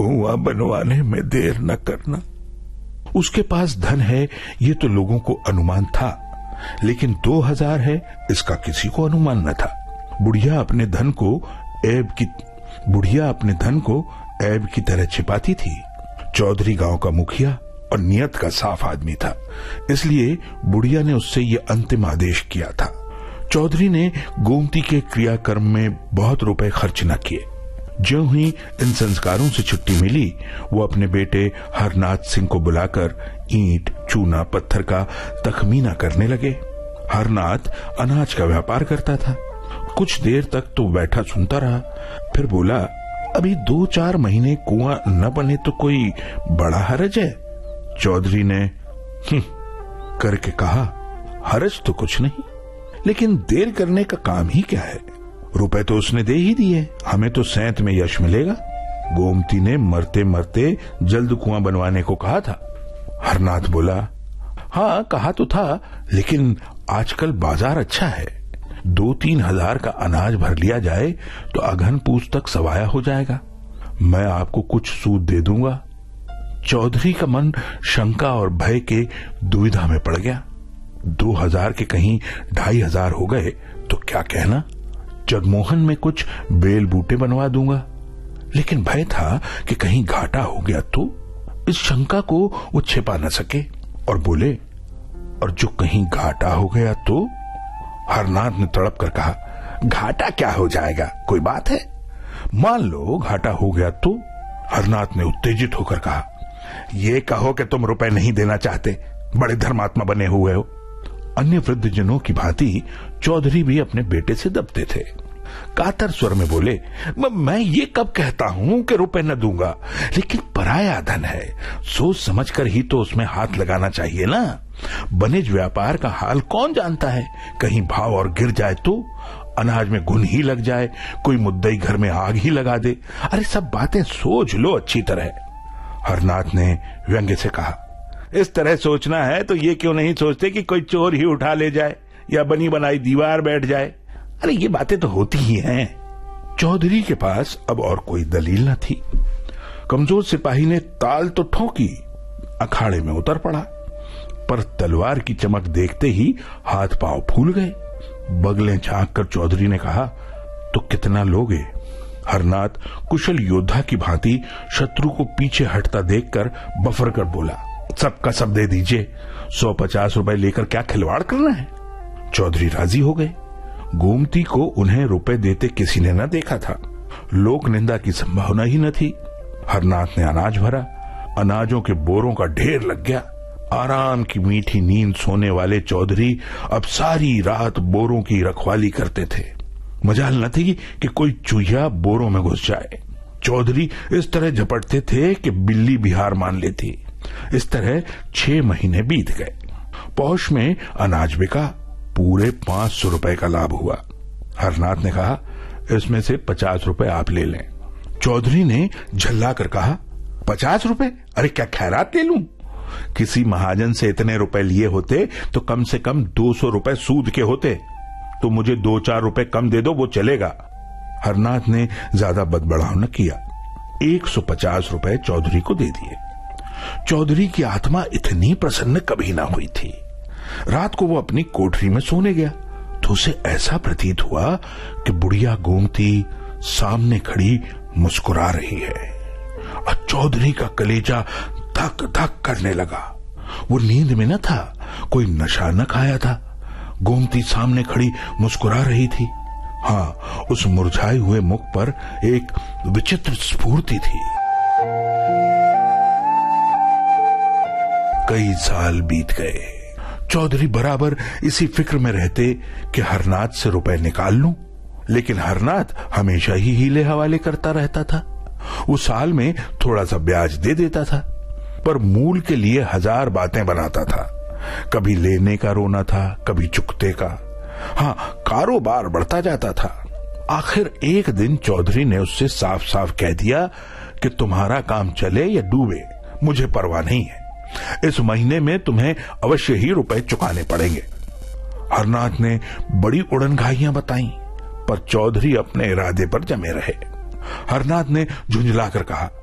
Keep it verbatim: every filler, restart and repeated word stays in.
कुआं बनवाने में देर न करना। उसके पास धन है ये तो लोगों को अनुमान था, लेकिन दो हजार है इसका किसी को अनुमान न था। बुढ़िया अपने धन को ऐब की बुढ़िया अपने धन को ऐब की तरह छिपाती थी। चौधरी गांव का मुखिया और नियत का साफ आदमी था, इसलिए बुढ़िया ने उससे ये अंतिम आदेश किया था। चौधरी ने गोमती के क्रियाकर्म में बहुत रुपए खर्च न किए। ज्यों ही इन संस्कारों से छुट्टी मिली, वो अपने बेटे हरनाथ सिंह को बुलाकर ईंट, चूना, पत्थर का तखमीना करने लगे। हरनाथ अनाज का व्यापार करता था। कुछ देर तक तो बैठा सुनता रहा, फिर बोला, अभी दो चार महीने कुआं न बने तो कोई बड़ा हरज है? चौधरी ने करके कहा, हरज तो कुछ नहीं, लेकिन देर करने का काम ही क्या है? रुपए तो उसने दे ही दिए, हमें तो सैंत में यश मिलेगा। गोमती ने मरते मरते जल्द कुआं बनवाने को कहा था। हरनाथ बोला, हाँ कहा तो था, लेकिन आजकल बाजार अच्छा है। दो तीन हजार का अनाज भर लिया जाए तो अघन पूस तक सवाया हो जाएगा। मैं आपको कुछ सूद दे दूंगा। चौधरी का मन शंका और भय के दुविधा में पड़ गया। दो हजार के कहीं ढाई हजार हो गए तो क्या कहना। जगमोहन में कुछ बेल बूटे बनवा दूंगा, लेकिन भय था कि कहीं घाटा हो गया तो। इस शंका को वो छिपा न सके और बोले, और जो कहीं घाटा हो गया तो? हरनाथ ने तड़प कर कहा, घाटा क्या हो जाएगा, कोई बात है? मान लो घाटा हो गया तो? हरनाथ ने उत्तेजित होकर कहा, ये कहो कि तुम रुपए नहीं देना चाहते, बड़े धर्मात्मा बने हुए हो। अन्य वृद्धजनों की भांति चौधरी भी अपने बेटे से दबते थे। कातर स्वर में बोले, मैं ये कब कहता हूं कि रुपए न दूंगा, लेकिन पराया धन है, सोच समझकर ही तो उसमें हाथ लगाना चाहिए ना। बनिज व्यापार का हाल कौन जानता है, कहीं भाव और गिर जाए तो, अनाज में घुन ही लग जाए, कोई मुद्दई घर में आग ही लगा दे। अरे सब बातें सोच लो अच्छी तरह। हरनाथ ने व्यंग्य से कहा, इस तरह सोचना है तो ये क्यों नहीं सोचते कि कोई चोर ही उठा ले जाए या बनी बनाई दीवार बैठ जाए। अरे ये बातें तो होती ही हैं। चौधरी के पास अब और कोई दलील न थी। कमजोर सिपाही ने ताल तो ठोकी, अखाड़े में उतर पड़ा, पर तलवार की चमक देखते ही हाथ पांव फूल गए। बगलें झांक कर चौधरी ने कहा, तो कितना लोगे? हरनाथ कुशल योद्धा की भांति शत्रु को पीछे हटता देखकर बफर कर बोला, सबका सब दे दीजिए, सौ पचास रुपए लेकर क्या खिलवाड़ करना है? चौधरी राजी हो गए। गोमती को उन्हें रुपए देते किसी ने न देखा था, लोक निंदा की संभावना ही न थी। हरनाथ ने अनाज भरा, अनाजों के बोरों का ढेर लग गया। आराम की मीठी नींद सोने वाले चौधरी अब सारी रात बोरों की रखवाली करते थे। मजाल न थी कि कोई चूहिया बोरों में घुस जाए। चौधरी इस तरह झपटते थे कि बिल्ली बिहार मान लेती। इस तरह छह महीने बीत गए। पौष में अनाज बिका, पूरे पांच सौ रुपए का लाभ हुआ। हरनाथ ने कहा, इसमें से पचास रुपए आप ले लें। चौधरी ने झल्ला कर कहा, पचास रुपए? अरे क्या खैरात ले लूं? किसी महाजन से इतने रुपए लिए होते तो कम से कम दो सौ रुपए सूद के होते। तो मुझे दो चार रुपए कम दे दो, वो चलेगा। हरनाथ ने ज्यादा बदबड़ाव न किया, एक सौ पचास रुपए चौधरी को दे दिए। चौधरी की आत्मा इतनी प्रसन्न कभी ना हुई थी। रात को वो अपनी कोठरी में सोने गया तो उसे ऐसा प्रतीत हुआ कि बुढ़िया गोमती सामने खड़ी मुस्कुरा रही है। और चौधरी का कलेजा धक धक करने लगा। वो नींद में न था, कोई नशा न खाया था। गोमती सामने खड़ी मुस्कुरा रही थी। हाँ, उस मुरझाए हुए मुख पर एक विचित्र स्फूर्ति थी। कई साल बीत गए। चौधरी बराबर इसी फिक्र में रहते कि हरनाथ से रुपए निकाल लूं, लेकिन हरनाथ हमेशा ही हीले हवाले करता रहता था। वो साल में थोड़ा सा ब्याज दे देता था, पर मूल के लिए हजार बातें बनाता था। कभी लेने का रोना था, कभी चुकते का। हाँ, कारोबार बढ़ता जाता था। आखिर एक दिन चौधरी ने उससे साफ साफ कह दिया कि तुम्हारा काम चले या डूबे, मुझे परवाह नहीं है। इस महीने में तुम्हें अवश्य ही रुपए चुकाने पड़ेंगे। हरनाथ ने बड़ी उड़नघाइयां बताई, पर चौधरी अपने इरादे पर जमे रहे। हरनाथ ने झुंझलाकर कहा,